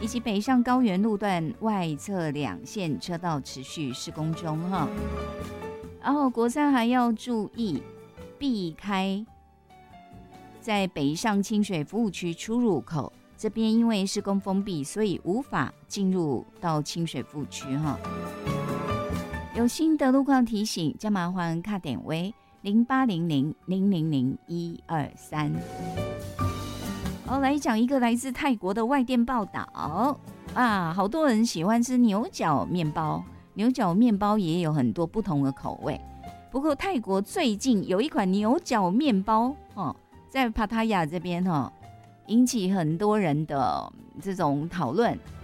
以及北上高原路段外侧2线车道持续施工中哈。然后国三还要注意避开在北上清水服务区出入口这边，因为施工封闭，所以无法进入到清水服务区哈。有新的路况提醒，加麻烦卡点为0800000123。来讲一个来自泰国的外电报道啊，好多人喜欢吃牛角面包，牛角面包也有很多不同的口味。不过泰国最近有一款牛角面包在帕塔亚这边引起很多人的这种讨论。